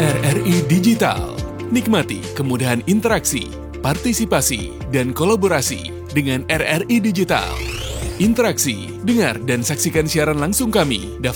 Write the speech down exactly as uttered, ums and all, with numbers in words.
R R I Digital. Nikmati kemudahan interaksi, partisipasi, dan kolaborasi dengan R R I Digital. Interaksi, dengar dan saksikan siaran langsung kami. Daftar